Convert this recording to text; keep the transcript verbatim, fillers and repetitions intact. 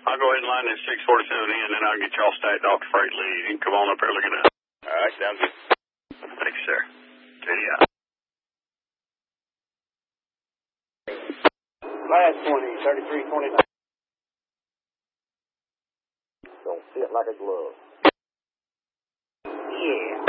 I'll go ahead and line this six forty-seven in, and then I'll get y'all stacked off the freight lead. You can come on up here looking at it. All right, sounds good. Thank you, sir. Steady out. Last twenty, thirty-three twenty-nine. Don't fit like a glove. Yeah.